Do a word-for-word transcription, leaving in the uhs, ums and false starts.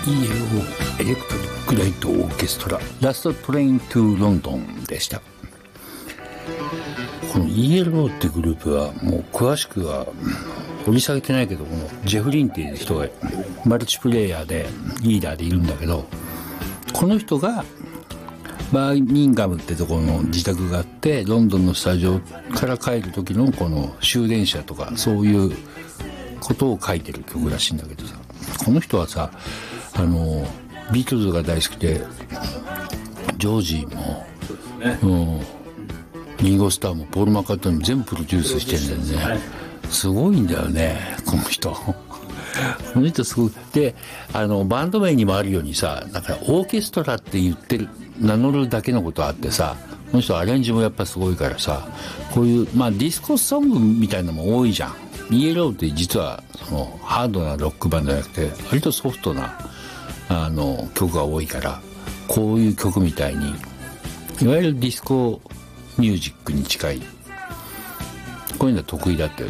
イーエルオー エレクトリックライトオーケストララストトレイントゥロンドンでした。この イーエルオー ってグループはもう詳しくは掘り下げてないけど、このジェフ・リンっていう人がマルチプレイヤーでリーダーでいるんだけど、この人がバーミンガムってところの自宅があって、ロンドンのスタジオから帰る時のこの終電車とかそういうことを書いてる曲らしいんだけどさ、この人はさ、あのビートルズが大好きで、ジョージも、うん、リンゴスターもポール・マッカートニーも全部プロデュースしてるんだよね。すごいんだよねこの人この人すごい。で、あのバンド名にもあるようにさ、だからオーケストラって言ってる名乗るだけのことあってさ、この人アレンジもやっぱすごいからさ、こういうまあディスコソングみたいなのも多いじゃん。イエローって実はそのハードなロックバンドじゃなくて割とソフトなあの曲が多いから、こういう曲みたいにいわゆるディスコミュージックに近いこういうのは得意だったよ